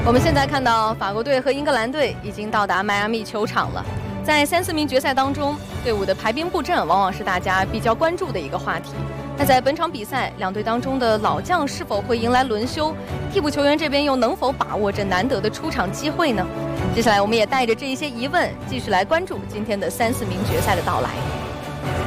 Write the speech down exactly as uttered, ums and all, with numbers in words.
我们现在看到法国队和英格兰队已经到达迈阿密球场了。在三四名决赛当中，队伍的排兵布阵往往是大家比较关注的一个话题。那在本场比赛，两队当中的老将是否会迎来轮休？替补球员这边又能否把握这难得的出场机会呢？接下来，我们也带着这一些疑问，继续来关注今天的三四名决赛的到来。